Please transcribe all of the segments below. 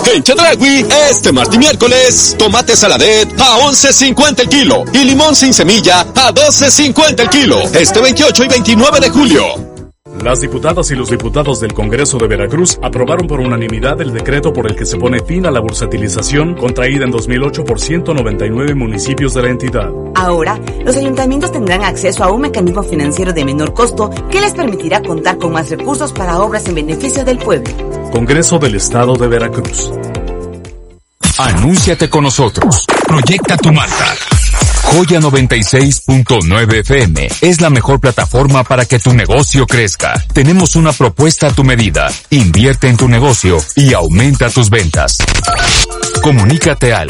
En Chedraui, este martes y miércoles, tomate saladet a 11.50 el kilo y limón sin semilla a 12.50 el kilo. Este 28 y 29 de julio. Las diputadas y los diputados del Congreso de Veracruz aprobaron por unanimidad el decreto por el que se pone fin a la bursatilización contraída en 2008 por 199 municipios de la entidad. Ahora, los ayuntamientos tendrán acceso a un mecanismo financiero de menor costo que les permitirá contar con más recursos para obras en beneficio del pueblo. Congreso del Estado de Veracruz. Anúnciate con nosotros. Proyecta tu marca. Joya 96.9 FM es la mejor plataforma para que tu negocio crezca. Tenemos una propuesta a tu medida. Invierte en tu negocio y aumenta tus ventas. Comunícate al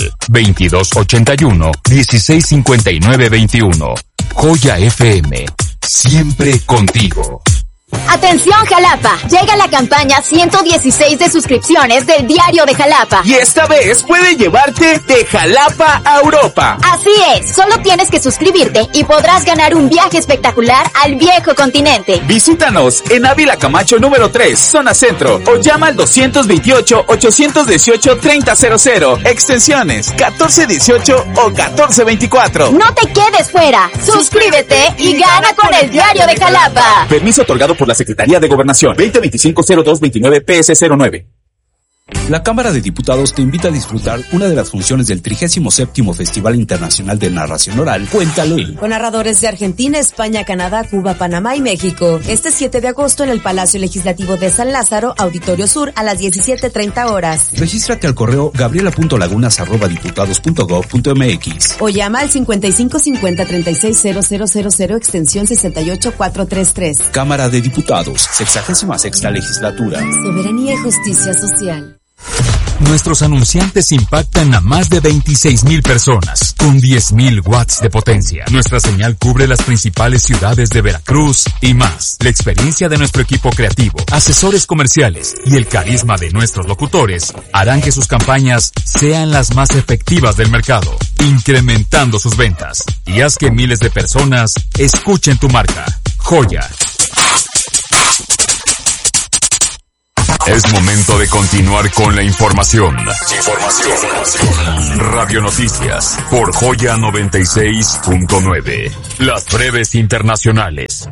2281-165921. Joya FM. Siempre contigo. ¡Atención, Jalapa! Llega la campaña 116 de suscripciones del Diario de Jalapa. Y esta vez puede llevarte de Jalapa a Europa. Así es, solo tienes que suscribirte y podrás ganar un viaje espectacular al viejo continente. Visítanos en Ávila Camacho número 3, zona centro, o llama al 228-818-3000, extensiones 1418 o 1424. ¡No te quedes fuera! ¡Suscríbete y gana con el Diario de Jalapa! Permiso otorgado por la Secretaría de Gobernación. 2025-0229 PS09. La Cámara de Diputados te invita a disfrutar una de las funciones del 37º Festival Internacional de Narración Oral, Cuéntale. Con narradores de Argentina, España, Canadá, Cuba, Panamá y México. Este 7 de agosto en el Palacio Legislativo de San Lázaro, Auditorio Sur, a las 17:30 horas. Regístrate al correo gabriela.lagunas@diputados.gov.mx o llama al 5550-360000 extensión 68433. Cámara de Diputados, 66ª Legislatura. Soberanía y justicia social. Nuestros anunciantes impactan a más de 26,000 personas, con 10,000 watts de potencia. Nuestra señal cubre las principales ciudades de Veracruz y más. La experiencia de nuestro equipo creativo, asesores comerciales y el carisma de nuestros locutores harán que sus campañas sean las más efectivas del mercado, incrementando sus ventas. Y haz que miles de personas escuchen tu marca. Joya. Es momento de continuar con la información. Radio Noticias por Joya 96.9. Las breves internacionales.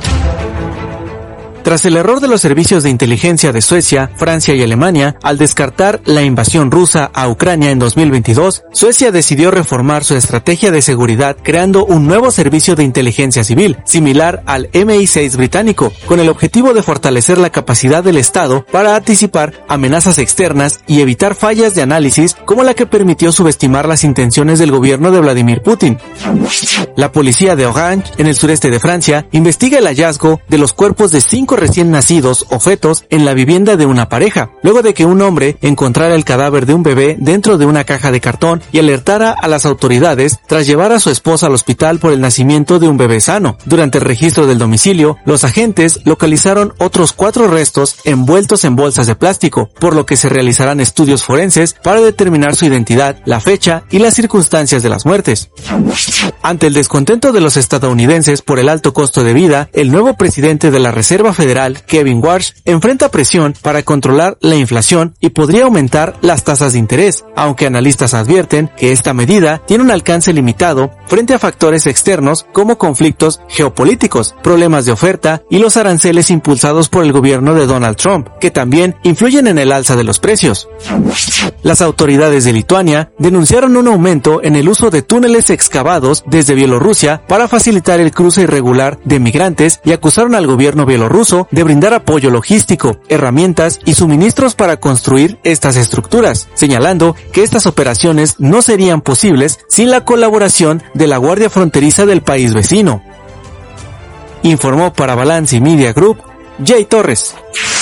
Tras el error de los servicios de inteligencia de Suecia, Francia y Alemania, al descartar la invasión rusa a Ucrania en 2022, Suecia decidió reformar su estrategia de seguridad creando un nuevo servicio de inteligencia civil, similar al MI6 británico, con el objetivo de fortalecer la capacidad del Estado para anticipar amenazas externas y evitar fallas de análisis como la que permitió subestimar las intenciones del gobierno de Vladimir Putin. La policía de Orange, en el sureste de Francia, investiga el hallazgo de los cuerpos de 5 recién nacidos o fetos en la vivienda de una pareja, luego de que un hombre encontrara el cadáver de un bebé dentro de una caja de cartón y alertara a las autoridades tras llevar a su esposa al hospital por el nacimiento de un bebé sano. Durante el registro del domicilio, los agentes localizaron otros 4 restos envueltos en bolsas de plástico, por lo que se realizarán estudios forenses para determinar su identidad, la fecha y las circunstancias de las muertes. Ante el descontento de los estadounidenses por el alto costo de vida, el nuevo presidente de la Reserva Federal, Kevin Warsh, enfrenta presión para controlar la inflación y podría aumentar las tasas de interés, aunque analistas advierten que esta medida tiene un alcance limitado frente a factores externos como conflictos geopolíticos, problemas de oferta y los aranceles impulsados por el gobierno de Donald Trump, que también influyen en el alza de los precios. Las autoridades de Lituania denunciaron un aumento en el uso de túneles excavados desde Bielorrusia para facilitar el cruce irregular de migrantes y acusaron al gobierno bielorruso de brindar apoyo logístico, herramientas y suministros para construir estas estructuras, señalando que estas operaciones no serían posibles sin la colaboración de la Guardia Fronteriza del país vecino. Informó para Balance Media Group, Jay Torres.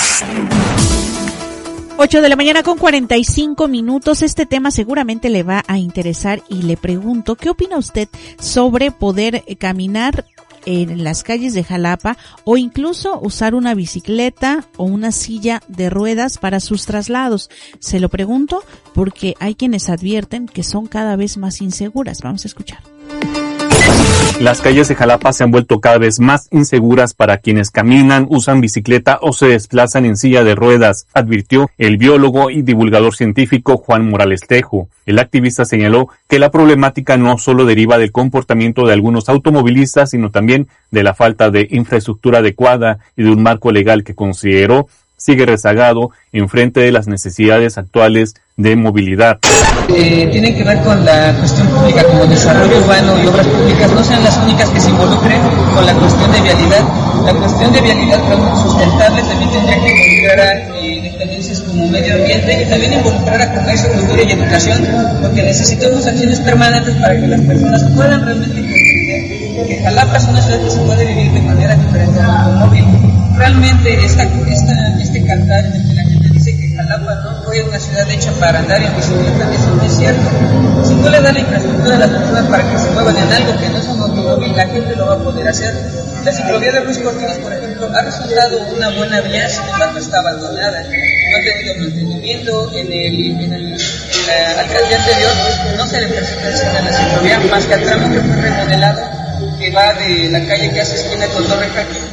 8 de la mañana con 45 minutos. Este tema seguramente le va a interesar y le pregunto, ¿qué opina usted sobre poder caminar en las calles de Jalapa o incluso usar una bicicleta o una silla de ruedas para sus traslados? Se lo pregunto porque hay quienes advierten que son cada vez más inseguras. Vamos a escuchar. Las calles de Jalapa se han vuelto cada vez más inseguras para quienes caminan, usan bicicleta o se desplazan en silla de ruedas, advirtió el biólogo y divulgador científico Juan Morales Tejo. El activista señaló que la problemática no solo deriva del comportamiento de algunos automovilistas, sino también de la falta de infraestructura adecuada y de un marco legal que consideró sigue rezagado en frente de las necesidades actuales de movilidad. Tienen que ver con la cuestión pública como desarrollo urbano y obras públicas, no sean las únicas que se involucren con la cuestión de vialidad. La cuestión de vialidad sustentable también tendría que involucrar a dependencias como medio ambiente y también involucrar a comercio, cultura y educación, porque necesitamos acciones permanentes para que las personas puedan realmente comprender que Jalapa es una ciudad que se puede vivir de manera diferente al automóvil. Realmente este cantar en el que la gente dice que Jalapa no fue una ciudad hecha para andar en bicicleta, eso no es cierto. Si tú le das la infraestructura a las personas para que se muevan en algo que no es un automóvil, la gente lo va a poder hacer. La ciclovía de Ruiz Cortines, por ejemplo, ha resultado una buena vía, sin embargo está abandonada. No ha tenido mantenimiento. En la alcaldía anterior no se le prestó atención a la ciclovía, más que al tramo que fue remodelado, que va de la calle que hace esquina con Torre Jaque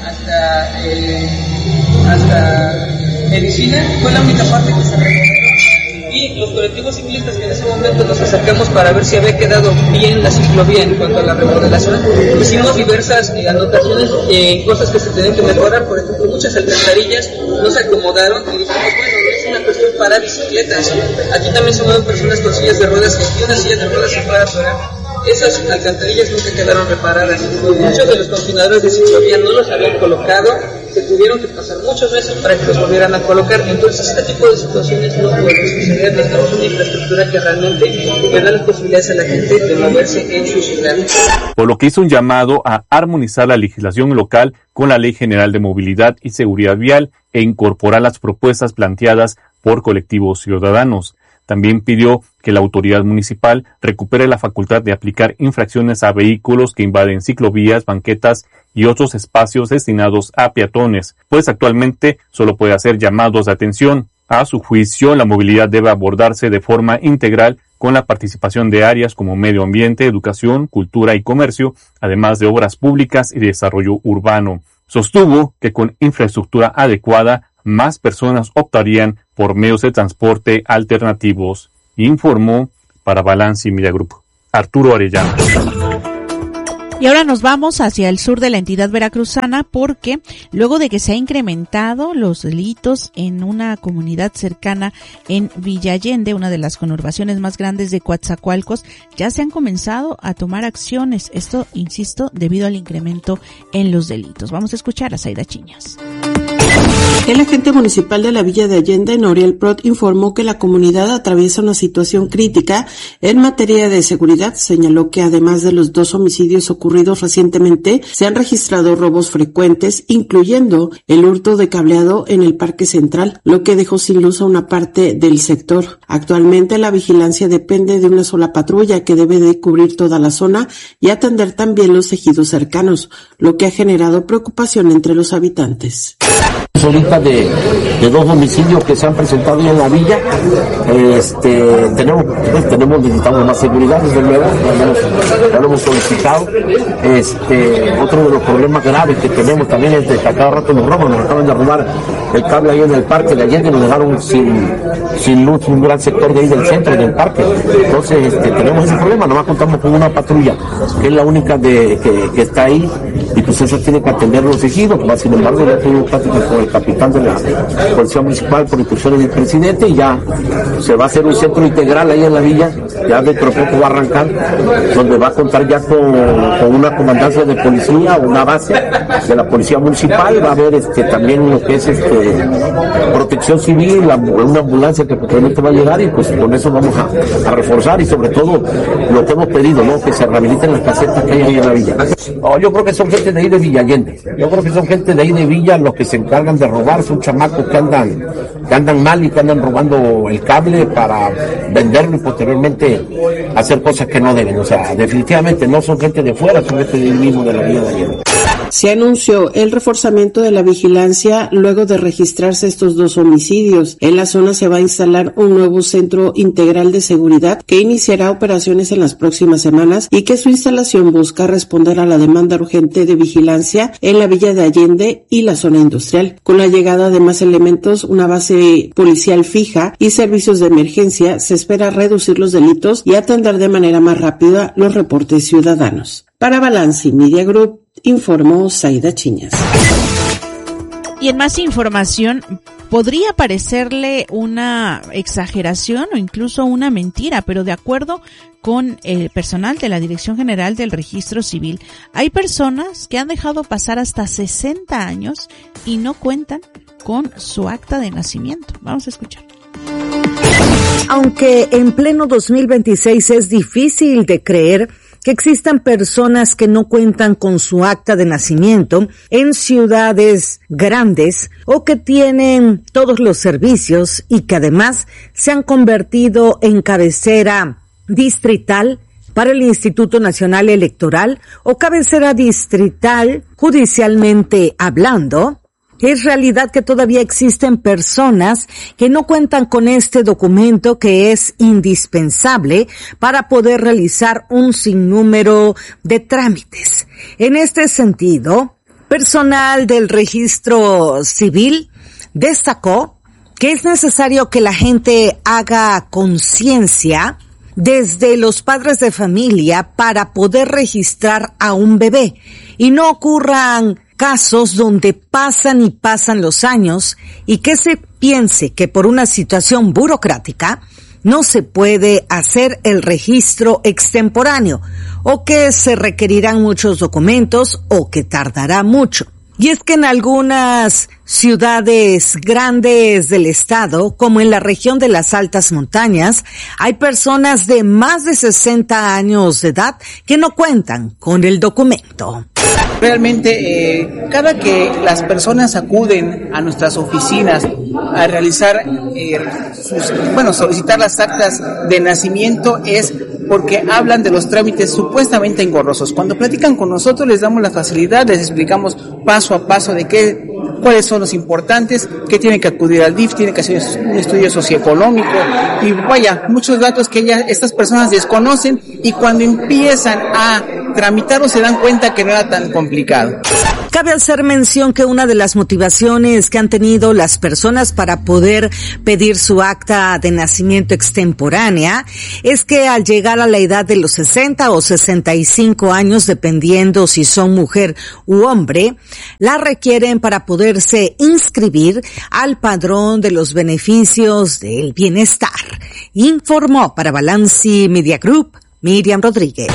hasta Medicina, fue la única parte que se remodeló. Y los colectivos ciclistas que en ese momento nos acercamos para ver si había quedado bien la ciclovía en cuanto a la remodelación, hicimos diversas anotaciones en cosas que se tenían que mejorar. Por ejemplo, muchas alcantarillas no se acomodaron y dijimos, bueno, no es una cuestión para bicicletas, aquí también se mueven personas con sillas de ruedas, que si una silla de ruedas se puede atorar. Esas alcantarillas nunca quedaron reparadas. Muchos de los confinadores de ciclovía no los habían colocado, se tuvieron que pasar muchos meses para que los volvieran a colocar. Entonces este tipo de situaciones no pueden suceder. Necesitamos una infraestructura que realmente le da las posibilidades a la gente de moverse en su ciudad. Por lo que hizo un llamado a armonizar la legislación local con la Ley General de Movilidad y Seguridad Vial e incorporar las propuestas planteadas por colectivos ciudadanos. También pidió que la autoridad municipal recupere la facultad de aplicar infracciones a vehículos que invaden ciclovías, banquetas y otros espacios destinados a peatones, pues actualmente solo puede hacer llamados de atención. A su juicio, la movilidad debe abordarse de forma integral con la participación de áreas como medio ambiente, educación, cultura y comercio, además de obras públicas y desarrollo urbano. Sostuvo que con infraestructura adecuada, más personas optarían por medios de transporte alternativos, informó para Balance Media Group Arturo Arellano. Y ahora nos vamos hacia el sur de la entidad veracruzana porque luego de que se ha incrementado los delitos en una comunidad cercana en Villa Allende, una de las conurbaciones más grandes de Coatzacoalcos, ya se han comenzado a tomar acciones. Esto, insisto, debido al incremento en los delitos. Vamos a escuchar a Zaida Chiñas. El agente municipal de la Villa de Allende, Noriel Prot, informó que la comunidad atraviesa una situación crítica en materia de seguridad. Señaló que además de los 2 homicidios ocurridos recientemente, se han registrado robos frecuentes, incluyendo el hurto de cableado en el Parque Central, lo que dejó sin luz a una parte del sector. Actualmente la vigilancia depende de una sola patrulla que debe de cubrir toda la zona y atender también los ejidos cercanos, lo que ha generado preocupación entre los habitantes. Ahorita de 2 homicidios que se han presentado en la villa, necesitamos más seguridad, desde luego, ya lo hemos solicitado. Otro de los problemas graves que tenemos también es que a cada rato nos acaban de robar el cable ahí en el parque de Allende, nos dejaron sin luz un gran sector de ahí del centro del parque. Entonces tenemos ese problema, nomás contamos con una patrulla, que es la única que está ahí, y pues eso tiene que atender los ejidos. Sin embargo, ya tuvimos pláticas con el capitán de la Policía Municipal por instrucciones del presidente, y ya se va a hacer un centro integral ahí en la villa, ya dentro de poco va a arrancar, donde va a contar ya con una comandancia de policía, una base de la Policía Municipal, va a haber también lo que es protección civil, una ambulancia que probablemente va a llegar, y pues con eso vamos a reforzar, y sobre todo lo que hemos pedido, ¿no? Que se rehabiliten las casetas que hay ahí en la villa. Yo creo que son gente de ahí de Villa Allende, yo creo que son gente de ahí de Villa los que se encargan de robar, son chamacos que andan mal y que andan robando el cable para venderlo y posteriormente hacer cosas que no deben. O sea, definitivamente no son gente de fuera, son gente de ahí mismo de la Villa de Allende. Se anunció el reforzamiento de la vigilancia luego de registrarse estos 2 homicidios. En la zona se va a instalar un nuevo centro integral de seguridad que iniciará operaciones en las próximas semanas y que su instalación busca responder a la demanda urgente de vigilancia en la Villa de Allende y la zona industrial. Con la llegada de más elementos, una base policial fija y servicios de emergencia, se espera reducir los delitos y atender de manera más rápida los reportes ciudadanos. Para Balance Media Group, informó Zaida Chiñas. Y en más información, podría parecerle una exageración o incluso una mentira, pero de acuerdo con el personal de la Dirección General del Registro Civil, hay personas que han dejado pasar hasta 60 años y no cuentan con su acta de nacimiento. Vamos a escuchar. Aunque en pleno 2026 es difícil de creer que existan personas que no cuentan con su acta de nacimiento en ciudades grandes o que tienen todos los servicios y que además se han convertido en cabecera distrital para el Instituto Nacional Electoral o cabecera distrital judicialmente hablando. Es realidad que todavía existen personas que no cuentan con este documento que es indispensable para poder realizar un sinnúmero de trámites. En este sentido, personal del Registro Civil destacó que es necesario que la gente haga conciencia desde los padres de familia para poder registrar a un bebé y no ocurran casos donde pasan y pasan los años y que se piense que por una situación burocrática no se puede hacer el registro extemporáneo o que se requerirán muchos documentos o que tardará mucho. Y es que en algunas ciudades grandes del estado, como en la región de las altas montañas, hay personas de más de 60 años de edad que no cuentan con el documento. Realmente, cada que las personas acuden a nuestras oficinas a realizar, solicitar las actas de nacimiento es porque hablan de los trámites supuestamente engorrosos. Cuando platican con nosotros les damos la facilidad, les explicamos paso a paso de cuáles son los importantes, que tienen que acudir al DIF, tienen que hacer un estudio socioeconómico y muchos datos que estas personas desconocen y cuando empiezan a tramitarlo se dan cuenta que no era tan complicado. Cabe hacer mención que una de las motivaciones que han tenido las personas para poder pedir su acta de nacimiento extemporánea es que al llegar a la edad de los 60 o 65 años, dependiendo si son mujer u hombre, la requieren para poderse inscribir al padrón de los beneficios del bienestar. Informó para Balance Media Group, Miriam Rodríguez.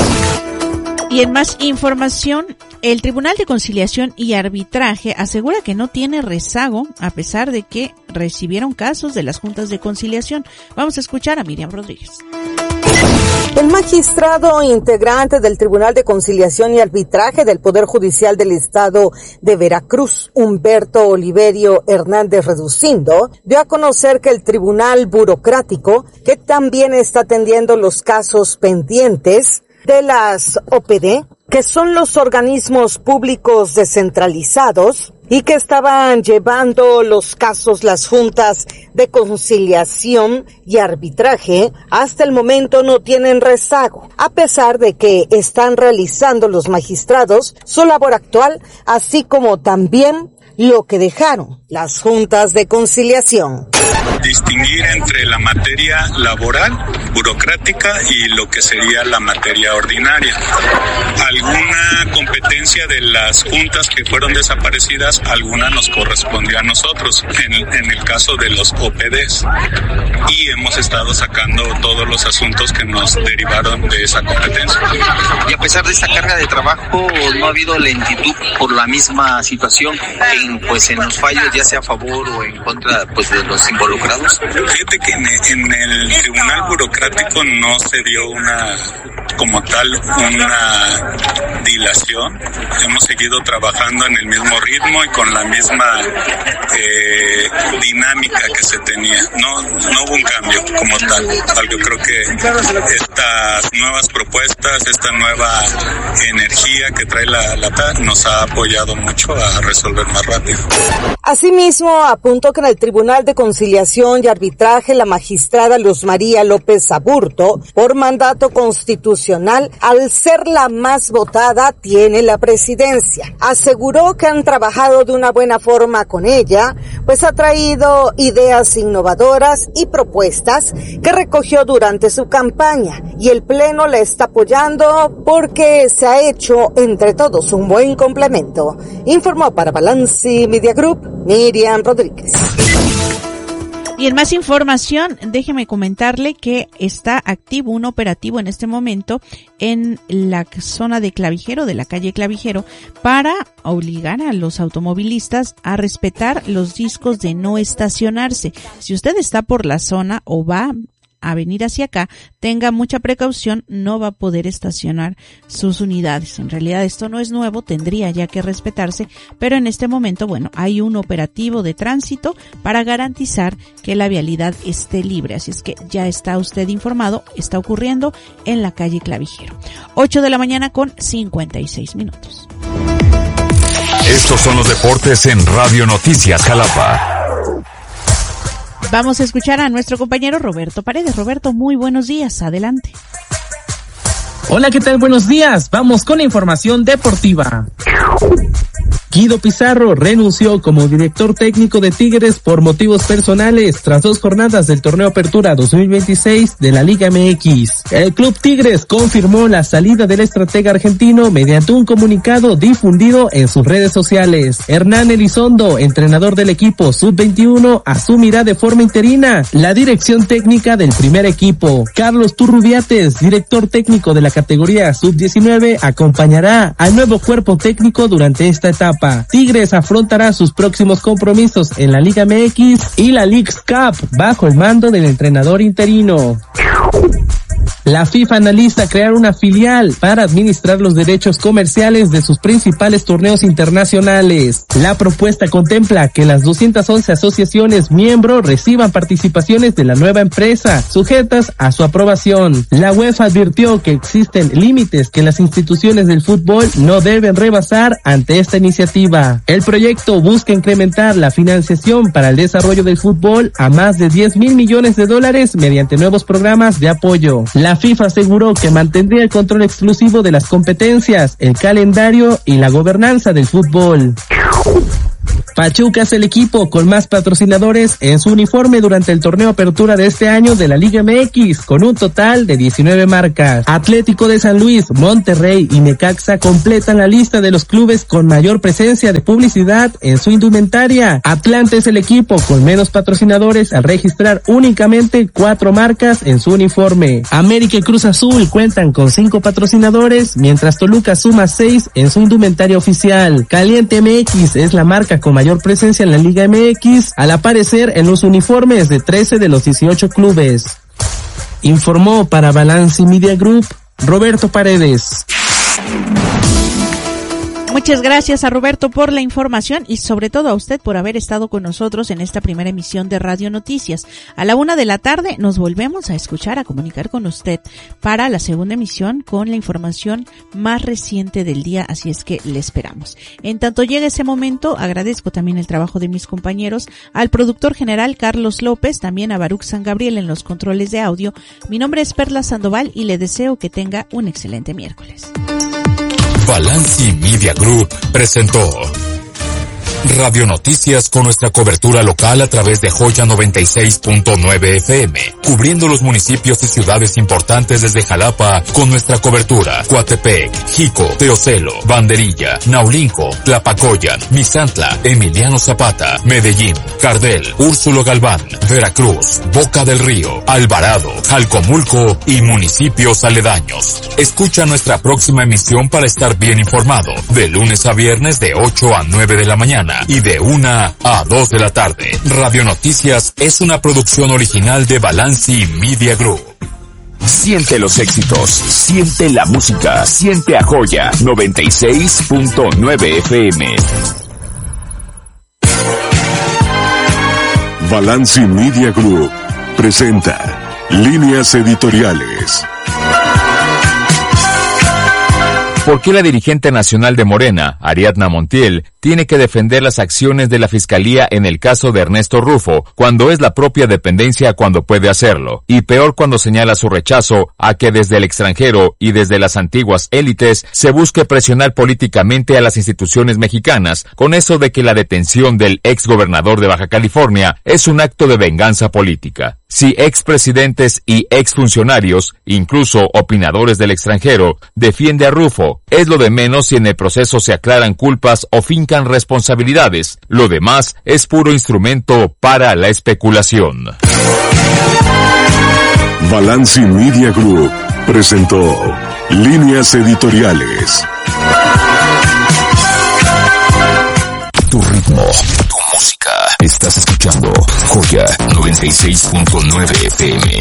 Y en más información, el Tribunal de Conciliación y Arbitraje asegura que no tiene rezago a pesar de que recibieron casos de las juntas de conciliación. Vamos a escuchar a Miriam Rodríguez. El magistrado integrante del Tribunal de Conciliación y Arbitraje del Poder Judicial del Estado de Veracruz, Humberto Oliverio Hernández Reducindo, dio a conocer que el Tribunal Burocrático, que también está atendiendo los casos pendientes de las OPD, que son los organismos públicos descentralizados y que estaban llevando los casos las juntas de conciliación y arbitraje, hasta el momento no tienen rezago, a pesar de que están realizando los magistrados su labor actual, así como también lo que dejaron las juntas de conciliación. Distinguir entre la materia laboral, burocrática y lo que sería la materia ordinaria. Alguna competencia de las juntas que fueron desaparecidas, alguna nos correspondió a nosotros, en el caso de los OPDs. Y hemos estado sacando todos los asuntos que nos derivaron de esa competencia. Y a pesar de esta carga de trabajo, no ha habido lentitud por la misma situación en en los fallos, ya sea a favor o en contra pues de los involucrados? Fíjate que en el tribunal burocrático no se dio como tal una dilación. Hemos seguido trabajando en el mismo ritmo y con la misma dinámica que se tenía. No hubo un cambio como tal. Yo creo que estas nuevas propuestas, esta nueva energía que trae la PA nos ha apoyado mucho a resolver más rápido. Asimismo, apuntó que en el Tribunal de Conciliación y Arbitraje la magistrada Luz María López Aburto, por mandato constitucional, al ser la más votada, tiene la presidencia. Aseguró que han trabajado de una buena forma con ella, pues ha traído ideas innovadoras y propuestas que recogió durante su campaña, y el Pleno la está apoyando porque se ha hecho entre todos un buen complemento. Informó para Balance Media Group Miriam Rodríguez. Y en más información, déjeme comentarle que está activo un operativo en este momento en la zona de Clavijero, de la calle Clavijero, para obligar a los automovilistas a respetar los discos de no estacionarse. Si usted está por la zona o va a venir hacia acá, tenga mucha precaución, no va a poder estacionar sus unidades. En realidad esto no es nuevo, tendría ya que respetarse, pero en este momento, hay un operativo de tránsito para garantizar que la vialidad esté libre. Así es que ya está usted informado, está ocurriendo en la calle Clavijero. 8 de la mañana con 56 minutos. Estos son los deportes en Radio Noticias Jalapa. Vamos a escuchar a nuestro compañero Roberto Paredes. Roberto, muy buenos días, adelante. Hola, ¿qué tal? Buenos días. Vamos con la información deportiva. Guido Pizarro renunció como director técnico de Tigres por motivos personales tras 2 jornadas del torneo Apertura 2026 de la Liga MX. El Club Tigres confirmó la salida del estratega argentino mediante un comunicado difundido en sus redes sociales. Hernán Elizondo, entrenador del equipo Sub-21, asumirá de forma interina la dirección técnica del primer equipo. Carlos Turrubiates, director técnico de la categoría Sub-19, acompañará al nuevo cuerpo técnico durante esta etapa. Tigres afrontará sus próximos compromisos en la Liga MX y la Leagues Cup bajo el mando del entrenador interino. La FIFA analiza crear una filial para administrar los derechos comerciales de sus principales torneos internacionales. La propuesta contempla que las 211 asociaciones miembros reciban participaciones de la nueva empresa, sujetas a su aprobación. La UEFA advirtió que existen límites que las instituciones del fútbol no deben rebasar ante esta iniciativa. El proyecto busca incrementar la financiación para el desarrollo del fútbol a más de $10,000 millones mediante nuevos programas de apoyo. La FIFA aseguró que mantendría el control exclusivo de las competencias, el calendario y la gobernanza del fútbol. Pachuca es el equipo con más patrocinadores en su uniforme durante el torneo Apertura de este año de la Liga MX, con un total de 19 marcas. Atlético de San Luis, Monterrey y Necaxa completan la lista de los clubes con mayor presencia de publicidad en su indumentaria. Atlante es el equipo con menos patrocinadores al registrar únicamente 4 marcas en su uniforme. América y Cruz Azul cuentan con 5 patrocinadores, mientras Toluca suma 6 en su indumentaria oficial. Caliente MX es la marca con mayor presencia en la Liga MX, al aparecer en los uniformes de 13 de los 18 clubes. Informó para Balance Media Group Roberto Paredes. Muchas gracias a Roberto por la información y sobre todo a usted por haber estado con nosotros en esta primera emisión de Radio Noticias. A la 1 de la tarde nos volvemos a escuchar, a comunicar con usted para la segunda emisión con la información más reciente del día, así es que le esperamos. En tanto llegue ese momento, agradezco también el trabajo de mis compañeros, al productor general Carlos López, también a Baruch San Gabriel en los controles de audio. Mi nombre es Perla Sandoval y le deseo que tenga un excelente miércoles. Balance Media Group presentó Radio Noticias con nuestra cobertura local a través de Joya 96.9 FM, cubriendo los municipios y ciudades importantes desde Jalapa con nuestra cobertura. Coatepec, Jico, Teocelo, Banderilla, Naulinco, Tlapacoyan, Misantla, Emiliano Zapata, Medellín, Cardel, Úrsulo Galván, Veracruz, Boca del Río, Alvarado, Jalcomulco y municipios aledaños. Escucha nuestra próxima emisión para estar bien informado, de lunes a viernes de 8 a 9 de la mañana. mañana y de 1 a 2 de la tarde. Radio Noticias es una producción original de Balanci Media Group. Siente los éxitos, siente la música, siente a Joya 96.9 FM. Balanci Media Group presenta Líneas Editoriales. ¿Por qué la dirigente nacional de Morena, Ariadna Montiel, tiene que defender las acciones de la Fiscalía en el caso de Ernesto Rufo, cuando es la propia dependencia cuando puede hacerlo? Y peor cuando señala su rechazo a que desde el extranjero y desde las antiguas élites se busque presionar políticamente a las instituciones mexicanas, con eso de que la detención del exgobernador de Baja California es un acto de venganza política. Si expresidentes y exfuncionarios, incluso opinadores del extranjero, defiende a Rufo, es lo de menos si en el proceso se aclaran culpas o fincan responsabilidades. Lo demás es puro instrumento para la especulación. Balanci Media Group presentó Líneas Editoriales. Tu ritmo, tu música. Estás escuchando Joya 96.9 FM.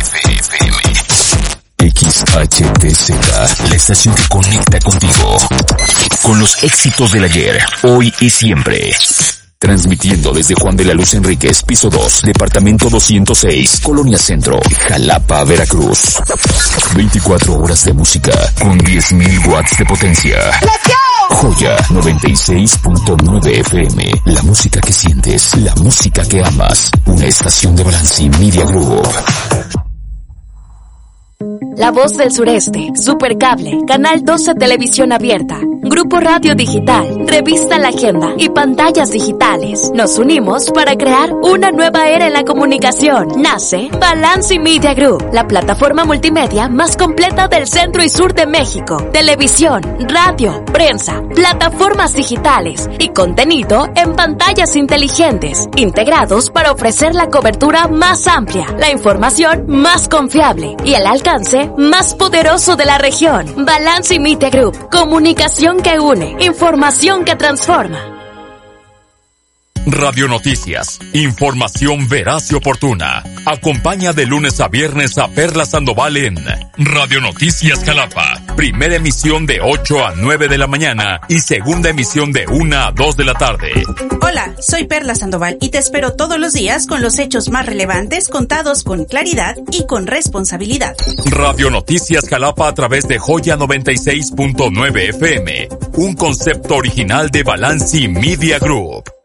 XHTZ, la estación que conecta contigo. Con los éxitos del ayer, hoy y siempre. Transmitiendo desde Juan de la Luz Enríquez, piso 2, departamento 206, Colonia Centro, Jalapa, Veracruz. 24 horas de música con 10.000 watts de potencia. Joya 96.9 FM, la música que sientes, la música que amas. Una estación de Balanci Media Group. La Voz del Sureste, Supercable, Canal 12 Televisión Abierta, Grupo Radio Digital, Revista La Agenda y Pantallas Digitales. Nos unimos para crear una nueva era en la comunicación. Nace Balanci Media Group, la plataforma multimedia más completa del centro y sur de México. Televisión, radio, prensa, plataformas digitales y contenido en pantallas inteligentes, integrados para ofrecer la cobertura más amplia, la información más confiable y el alcance más poderoso de la región. Balanci Media Group, comunicación que une, información que transforma. Radio Noticias, información veraz y oportuna. Acompaña de lunes a viernes a Perla Sandoval en Radio Noticias Jalapa. Primera emisión de 8 a 9 de la mañana y segunda emisión de 1 a 2 de la tarde. Hola, soy Perla Sandoval y te espero todos los días con los hechos más relevantes contados con claridad y con responsabilidad. Radio Noticias Jalapa a través de Joya 96.9 FM. Un concepto original de Balanci Media Group.